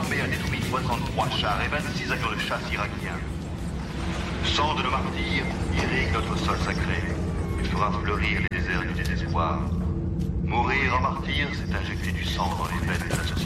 l'armée a détruit 63 chars et 26 avions de chasse irakiens. Le sang de nos martyrs irrigue notre sol sacré. Il fera fleurir les déserts du désespoir. Mourir en martyr, c'est injecter du sang dans les veines de la société.